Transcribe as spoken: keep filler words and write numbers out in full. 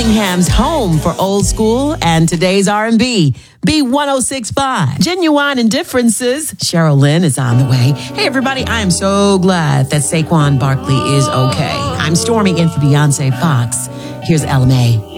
Birmingham's home for old school and today's R and B. B one oh six point five. Genuine Indifferences. Cheryl Lynn is on the way. Hey, everybody, I am so glad that Saquon Barkley is okay. I'm storming in for Beyonce Fox. Here's Ella May.